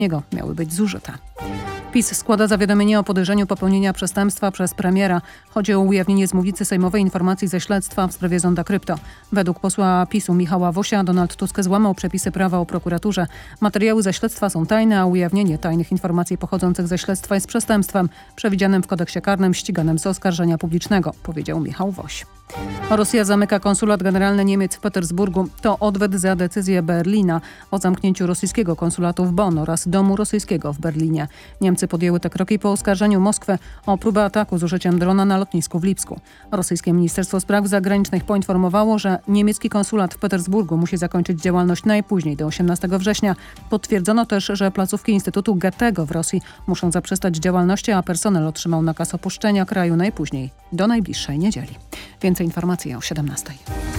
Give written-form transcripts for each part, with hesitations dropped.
jego miały być zużyte. PiS składa zawiadomienie o podejrzeniu popełnienia przestępstwa przez premiera. Chodzi o ujawnienie z mównicy sejmowej informacji ze śledztwa w sprawie zonda krypto. Według posła PiS-u Michała Wosia Donald Tusk złamał przepisy prawa o prokuraturze. Materiały ze śledztwa są tajne, a ujawnienie tajnych informacji pochodzących ze śledztwa jest przestępstwem przewidzianym w kodeksie karnym ściganym z oskarżenia publicznego, powiedział Michał Woś. Rosja zamyka konsulat generalny Niemiec w Petersburgu. To odwet za decyzję Berlina o zamknięciu rosyjskiego konsulatu w Bonn oraz domu rosyjskiego w Berlinie. Niemcy podjęły te kroki po oskarżeniu Moskwy o próbę ataku z użyciem drona na lotnisku w Lipsku. Rosyjskie Ministerstwo Spraw Zagranicznych poinformowało, że niemiecki konsulat w Petersburgu musi zakończyć działalność najpóźniej do 18 września. Potwierdzono też, że placówki Instytutu Goethego w Rosji muszą zaprzestać działalności, a personel otrzymał nakaz opuszczenia kraju najpóźniej do najbliższej niedzieli. Więcej informacji o 17.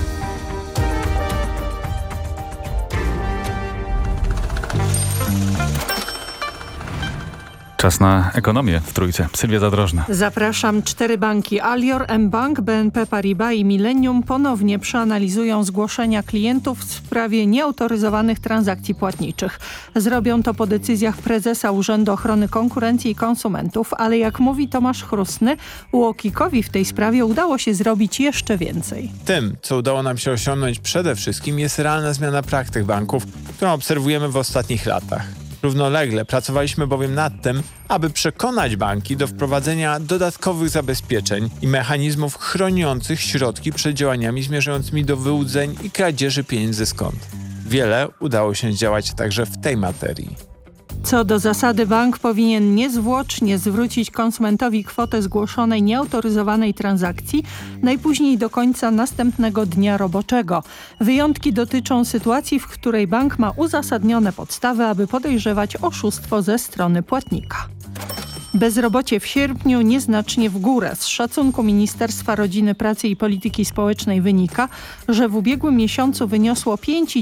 Czas na ekonomię w Trójce. Sylwia Zadrożna. Zapraszam. 4 banki Alior, mBank, BNP Paribas i Millennium ponownie przeanalizują zgłoszenia klientów w sprawie nieautoryzowanych transakcji płatniczych. Zrobią to po decyzjach prezesa Urzędu Ochrony Konkurencji i Konsumentów, ale jak mówi Tomasz Chrustny, UOKiK-owi w tej sprawie udało się zrobić jeszcze więcej. Tym, co udało nam się osiągnąć przede wszystkim, jest realna zmiana praktyk banków, którą obserwujemy w ostatnich latach. Równolegle pracowaliśmy bowiem nad tym, aby przekonać banki do wprowadzenia dodatkowych zabezpieczeń i mechanizmów chroniących środki przed działaniami zmierzającymi do wyłudzeń i kradzieży pieniędzy z kont. Wiele udało się zdziałać także w tej materii. Co do zasady bank powinien niezwłocznie zwrócić konsumentowi kwotę zgłoszonej nieautoryzowanej transakcji najpóźniej do końca następnego dnia roboczego. Wyjątki dotyczą sytuacji, w której bank ma uzasadnione podstawy, aby podejrzewać oszustwo ze strony płatnika. Bezrobocie w sierpniu nieznacznie w górę. Z szacunku Ministerstwa Rodziny, Pracy i Polityki Społecznej wynika, że w ubiegłym miesiącu wyniosło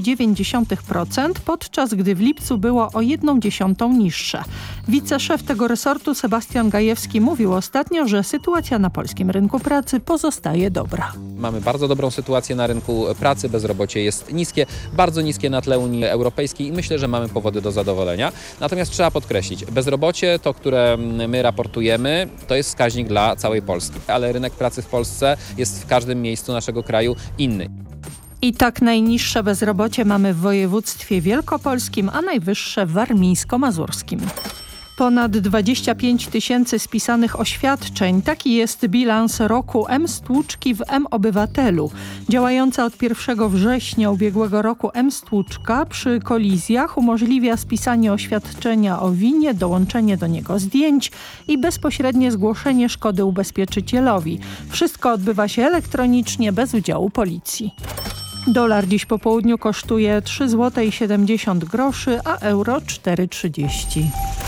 5,9%, podczas gdy w lipcu było o 1,1% niższe. Wiceszef tego resortu Sebastian Gajewski mówił ostatnio, że sytuacja na polskim rynku pracy pozostaje dobra. Mamy bardzo dobrą sytuację na rynku pracy, bezrobocie jest niskie, bardzo niskie na tle Unii Europejskiej i myślę, że mamy powody do zadowolenia. Natomiast trzeba podkreślić, bezrobocie, to które my raportujemy, to jest wskaźnik dla całej Polski, ale rynek pracy w Polsce jest w każdym miejscu naszego kraju inny. I tak najniższe bezrobocie mamy w województwie wielkopolskim, a najwyższe w warmińsko-mazurskim. Ponad 25 000 spisanych oświadczeń. Taki jest bilans roku M-Stłuczki w M-Obywatelu. Działająca od 1 września ubiegłego roku M-Stłuczka przy kolizjach umożliwia spisanie oświadczenia o winie, dołączenie do niego zdjęć i bezpośrednie zgłoszenie szkody ubezpieczycielowi. Wszystko odbywa się elektronicznie, bez udziału policji. Dolar dziś po południu kosztuje 3,70 zł, a euro 4,30.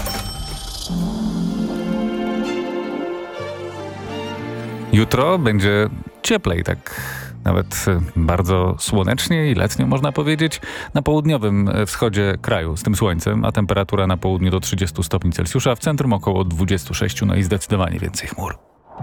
Jutro będzie cieplej, tak nawet bardzo słonecznie i letnio można powiedzieć. Na południowym wschodzie kraju z tym słońcem, a temperatura na południu do 30 stopni Celsjusza, w centrum około 26, no i zdecydowanie więcej chmur.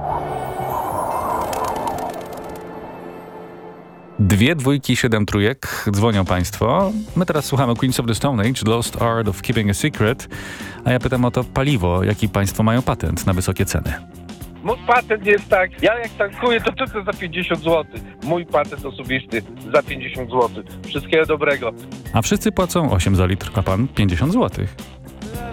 2 dwójki, 7 trójek. Dzwonią państwo. My teraz słuchamy Queens of the Stone Age, The Lost Art of Keeping a Secret. A ja pytam o to paliwo. Jaki państwo mają patent na wysokie ceny? Mój patent jest tak, ja jak tankuję, to tylko za 50 zł. Mój patent osobisty za 50 zł. Wszystkiego dobrego. A wszyscy płacą 8 za litr, a pan 50 zł.